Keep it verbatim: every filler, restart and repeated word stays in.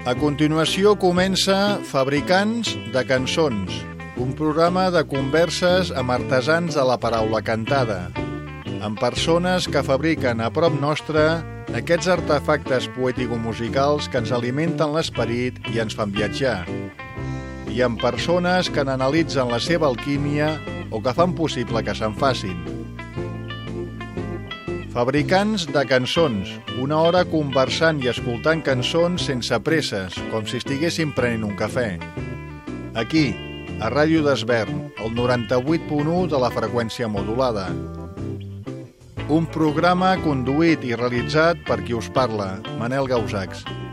A continuació comença Fabricants de cançons, un programa de converses amb artesans de la paraula cantada, amb persones que fabriquen a prop nostre aquests artefactes poètico-musicals que ens alimenten l'esperit i ens fan viatjar, i amb persones que n'analitzen la seva alquímia o que fan possible que se'n facin. Fabricants de cançons, una hora conversant i escoltant cançons sense presses, com si estiguéssim prenent un cafè. Aquí, a Ràdio d'Esvern, el noranta-vuit punt u de la freqüència modulada. Un programa conduït i realitzat per qui us parla, Manel Gausacs.